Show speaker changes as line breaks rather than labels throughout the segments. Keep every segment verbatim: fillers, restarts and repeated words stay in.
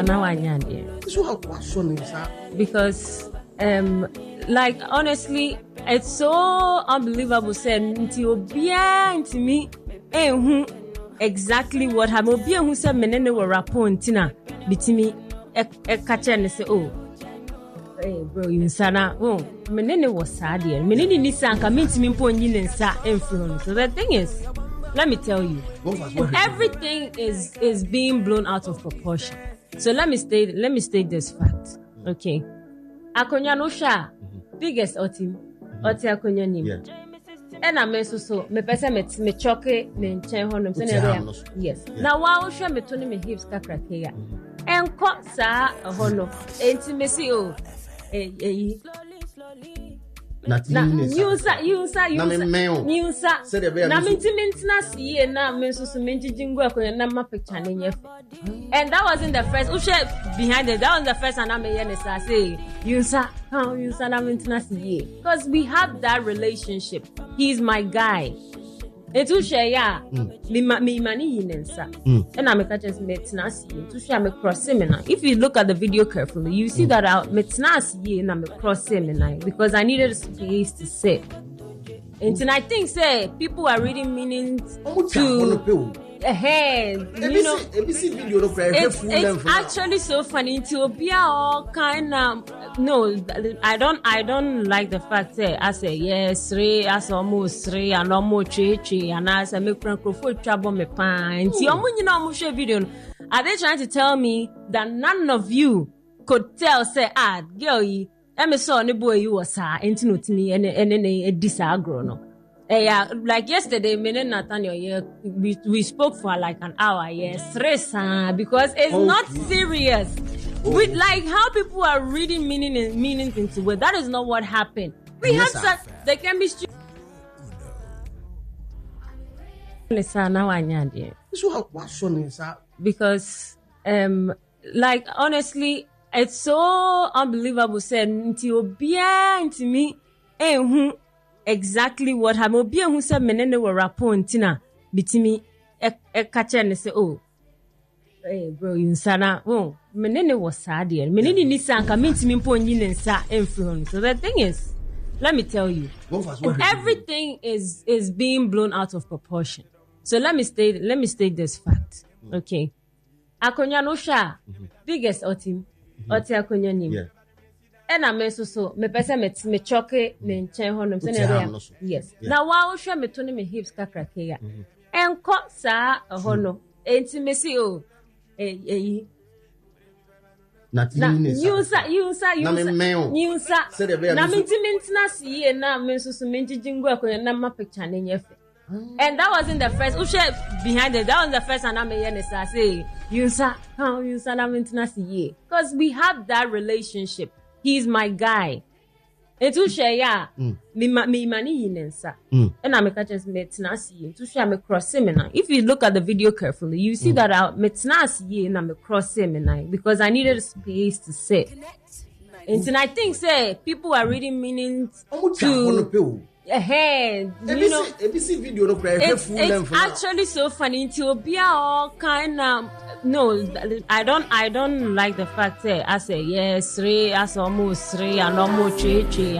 now I know.
So how question is that?
Because um like honestly it's so unbelievable said until obia to me eh exactly what happened obia who said menene were rapport tina bitimi e catch and say oh hey bro you sana oh menene was sad here menene ni sanka mintimi mpo nyi nsa influence. So the thing is, let me tell you, everything is is being blown out of proportion. So let me state let me state this fact. Okay. Akonya no sha biggest otim oti akonya nim. And I mean so so me pese me me choke me nchen honom so na yes. Now wa hwa me to me hips kakrake ya. Enko sa hono intimacy o eh eh
na
yusa yusa yusa yusa na mintimentina siye na mensusu menjijingu akonya na ma picture na nyef. And that wasn't the first ushe behind it. That was the first and I may say yusa how yusa na mintina siye, because we have that relationship. He's my guy. Etu share me me mani yinensa and I make a just metina siye to share me cross him. If you look at the video carefully, you see that I metina siye and I me cross him because I needed a space to sit. And I think say people are reading meanings to Hey, you know, it's, it's actually so funny to be all kind of no. I don't, I don't like the fact that I say yes, three, as almost three, and almost three, three, and I say me francophone trouble me pants. You know, I'm share video. Are they trying to tell me that none of you could tell say ah girl, I'm saw any boy you was ah into no me and and and disagro no. Yeah, like yesterday, me and Nathaniel, yeah, we we spoke for like an hour, yeah, stress, uh, because it's okay. Not serious. Oh. With like how people are reading meaning and meanings into it. That is not what happened. We yes, have such the chemistry. Because um, like honestly, it's so unbelievable. Said until bien to me, eh. Exactly what happened. Obia who said menene were rapport tina bitimi e catch and say oh hey bro you sana oh menene was sad here menene ni sanka mintimi mpo nyi nsa influence. So the thing is, let me tell you, everything is is being blown out of proportion. So let me state let me state this fact. Okay. Akonya no sha biggest otim oti akonya nim. And I mean so so me pese me me choke me nchen honom so na yes. Now wa hwa me to me hips kakrake ya. Enko sa hono intimacy o eh eh
na
yusa yusa yusa na mintimentina siye na me so so menjijingu akonya na ma picture na nyef. And that wasn't the first ushe behind it. That was the first and I may say yusa how yusa na mintina siye, because we have that relationship. He's my guy. Etu share me me mani yinensa. And I make a just metina siye to share me cross him. If you look at the video carefully, you see mm. that I metina siye and I me cross him because I needed a space to sit. And I think say people are reading meanings to Hey, you know, it's, it's actually so funny to be all kind of no. I don't, I don't like the fact that I say yes, three, as almost three, and almost three, three.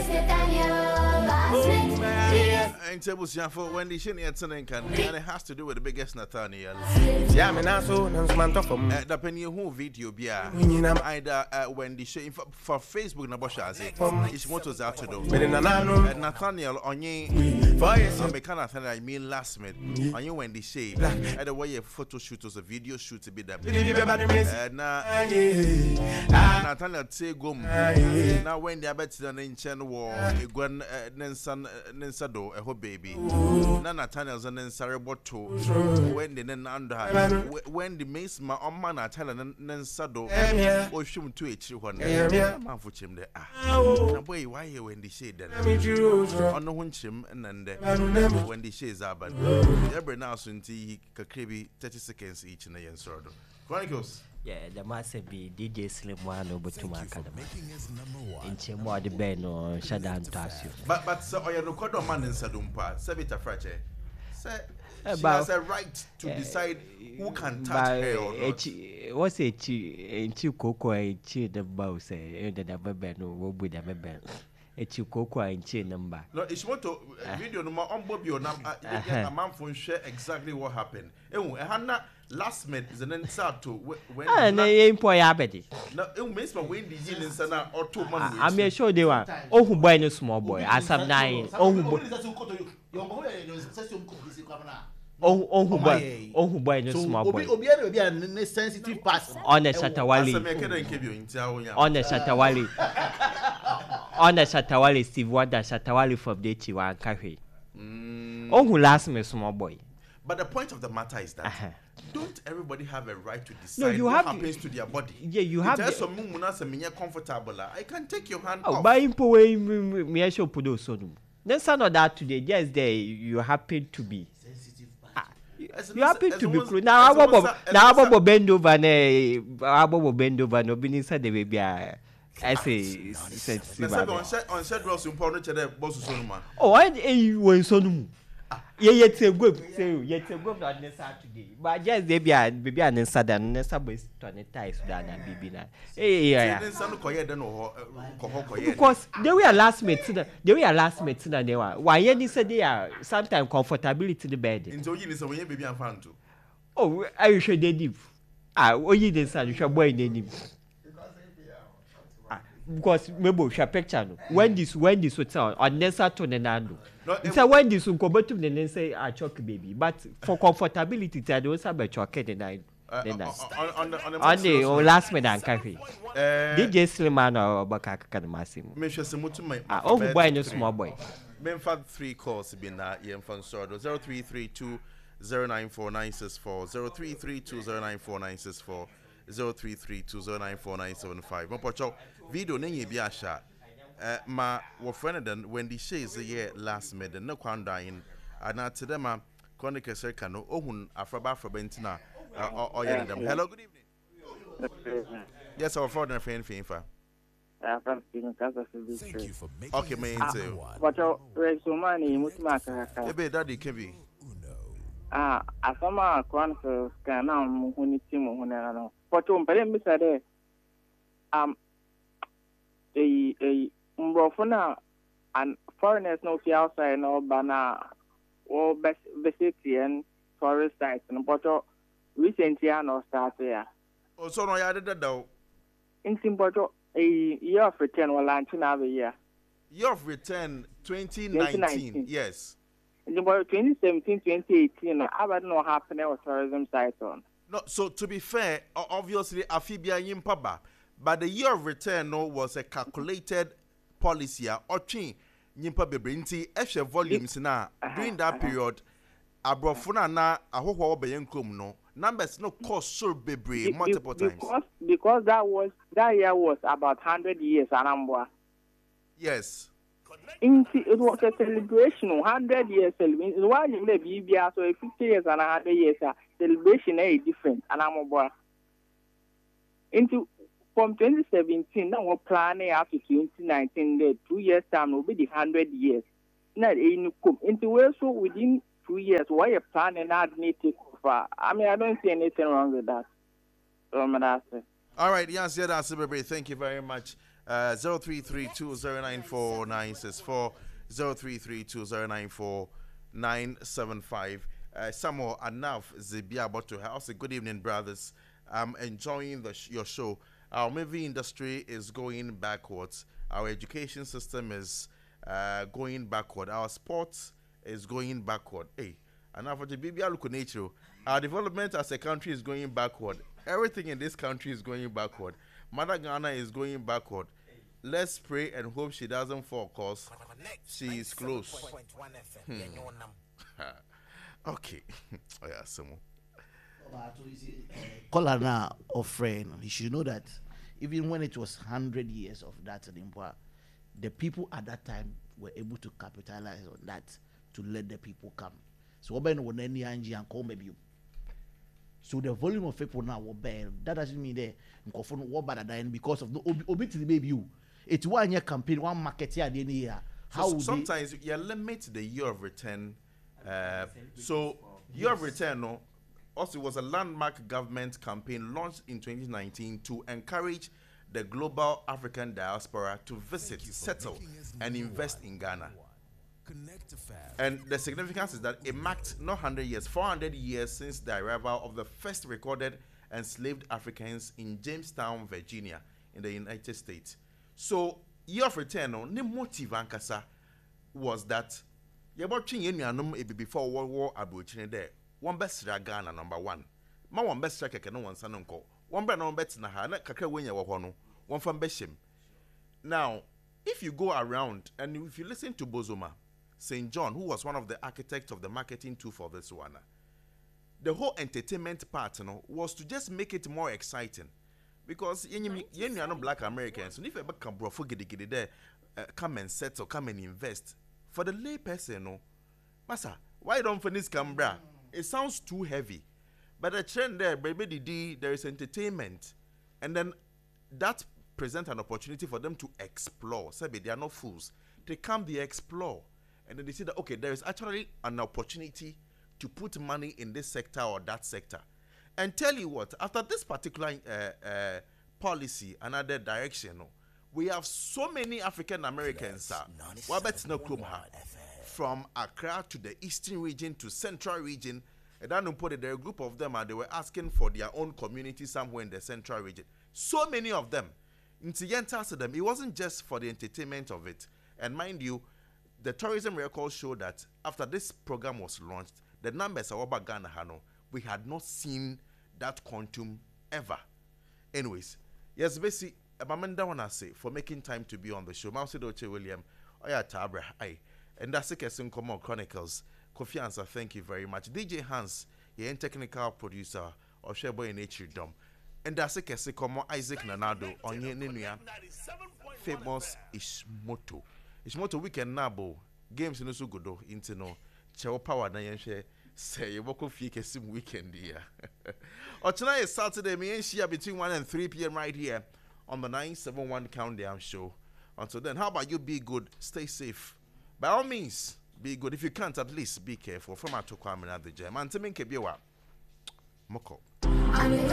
And tables for when the shin and it has to do with the biggest Nathaniel. Yeah, I mean, so the penny who video be either when the show for Facebook Nabosha is what was out to do. Nathaniel on ye for Nathaniel, I mean last minute on you when the shade at the way a photo shoot was a video shoot to be that. Nathaniel say gum now when the abet than in Chen war a gwen Nensan Nensado a hope baby. Na Nathaniel's and then Sarah Botto when the then under when the mace ma on man Nathaniel and Sado or shum to each one man for him there. Ah, boy, why you when the shade then on the hunchim and then when the shades are but every now soon tea kakribi thirty seconds each in a yen sort of Chronicles.
Yeah, the master be D J Slim one over to my academy. In Chemo the Ben or Shadan Tassu.
But but so I record a man in Sadumpa, Savita Frache. Say she has a right to decide who can touch her or not.
what's a chi chi cocoa a chi the boss eh the number no wo bu the number a chi cocoa and chi number.
No, it's what to video no on Bobby or a man for share exactly what happened. Eh, Hannah last minute is an answer to when
ah na employ abedi.
No, it means my when the yin in sana or two months.
I'm sure they were. Oh, who boy no small boy. As of nine. Oh, who boy. Oh, oh, who boy. Oh, who boy no small boy.
Obi obi obi a sensitive person.
On the Shatawali. On the Shatawali. On the Shatawali Steve Wonder Shatawali from the Chiwa and Cafe. Oh, who last me small boy.
But the point of the matter is that uh-huh. don't everybody have a right to decide
no, you
what
have
happens to their body?
Yeah, you have.
There's some mumuna some comfortable. I can take your hand
oh,
off.
By impo me I show pudo sonum. Then some of that today, just there you happen to be. Ah, you happen to be close. Now I now I bend over ne I bend over no be inside the baby. I say sensitive.
On set on set was important to the boss sonuma.
Oh, I when sonum. Yeah, yet a good say, yet a good on this Saturday. But just baby and baby and sudden, and subways to ties than a baby. Eh, yeah, because they were last mates, they were last mates, and they were. Why, any said they are sometimes comfortability in the bed.
Into you is a way baby and fan too.
Oh, I should they live. Ah, oh, you didn't say you shall boy name. Because maybe shall picture when this when this hotel on Nessa to Nenando. It's a when this will go back to the say I choke baby, but for comfortability, I don't have a choke the night. On the last minute and cafe. D J Sliman or Bakaka Massim.
Mister Simutu,
oh, boy, no small boy.
Memphis three calls been that Yen Fansordo zero three three two zero nine four nine six four zero three three two zero nine four nine six four zero three three two zero nine four nine seven five. Mopocho video nenye biasha. Uh, ma wo friend then when the she is a year last mid no kwan dying and now to them a chronic circle no ohun afraba afrabentina or yen them. Hello, good evening. Yes, our father and friend Finfa.
Thank you for making
okay, me too.
But your resumani mutumaka.
Ebe daddy can be.
Ah, asama chronicles can now muhuni timu hunana. But um pele misade um a a Mbrofuna and foreigners no see outside no bana or visit and tourist sites and but recently no start there.
Oh, so no yada though.
In simple a year of return or lunch in every year.
Year of return twenty nineteen, yes.
In the twenty seventeen, twenty eighteen, I don't know happening with tourism sites on.
No, so to be fair, obviously Afibia Yimpaba, but the year of return no was a calculated policy or chain nyimpa bebrinti ehwe volumes na during that period abrofuna na ahokwo obeyenkom no numbers no cost so bebre multiple times
because because that was that year was about one hundred years anambwa.
Yes,
in it was a celebration one hundred years celebration why you may be so fifty years and one hundred years celebration is different anambwa into from twenty seventeen, now we're planning after twenty nineteen, the two years time will be the hundred years. Not in into where so within two years, why you planning not need to over? I mean, I don't see anything wrong with that. So,
all right, yes, yeah, that's it. Thank you very much. Uh, zero three three two zero nine four nine six four zero three three two zero nine four nine seven five. Uh, Samuel enough Zibia about to house. Good evening, brothers. I'm enjoying the sh- your show. Our movie industry is going backwards. Our education system is uh, going backward. Our sports is going backward. Hey, and now for the B B R look nature, our development as a country is going backward. Everything in this country is going backward. Mother Ghana is going backward. Let's pray and hope she doesn't fall, cause she is close. Hmm. Okay. Oh yeah, some.
Caller now or friend, you should know that even when it was hundred years of that Limpwa, the people at that time were able to capitalize on that to let the people come. So what when when any angie and call maybe you. So the volume of people now will bear. That doesn't mean they confront what better than because of the obit the baby you. It's one year campaign, one market year the year. How
so sometimes they... you limit the year of return. Uh, so year of return no. also was a landmark government campaign launched in twenty nineteen to encourage the global African diaspora to visit, settle, and invest in Ghana. And the significance is that it marked not one hundred years, four hundred years since the arrival of the first recorded enslaved Africans in Jamestown, Virginia, in the United States. So, year of return, the motive ankasa was that you're watching before World War Abuchine there. One best Ghana number one. Ma one best track no one son uncle. One brand on bets na ha na kakra wenya wahono. One from Beshim. Now, if you go around and if you listen to Bozoma, Saint John, who was one of the architects of the marketing tool for this one, the whole entertainment part, you know, was to just make it more exciting. Because you are not black Americans, and if you ever come there, uh, come and settle, come and invest. For the lay person, you know, Massa, why don't for this Cambra? It sounds too heavy. But the trend there, baby, there is entertainment. And then that presents an opportunity for them to explore. Say, they are not fools. They come, they explore. And then they see that, okay, there is actually an opportunity to put money in this sector or that sector. And tell you what, after this particular uh, uh, policy, another direction, we have so many African Americans, uh, from Accra to the eastern region to central region. And then put there a group of them, and they were asking for their own community somewhere in the central region. So many of them. To them, it wasn't just for the entertainment of it. And mind you, the tourism records show that after this program was launched, the numbers of about Ghana, we had not seen that quantum ever. Anyways, yes, basically, Amanda wanna say for making time to be on the show. Mousie Doche William, Oya Tabra, aye, and that's a Kesson Common Chronicles. Kofi Ansah, thank you very much. D J Hans, you're technical producer of Shebo in Nature Dom. And that's a Kesson Common Isaac Nanado on your famous Ishmoto. Ishmoto weekend nabo games in so good into no Chewa Power na share say you walk off sim weekend here. Or tonight is Saturday, me and Shia between one and three p m right here on the nine seven one Countdown Show. Until then, how about you be good, stay safe. By all means, be good. If you can't, at least be careful. From our to Kwame at the gym. And to me, Kebiwa Moko.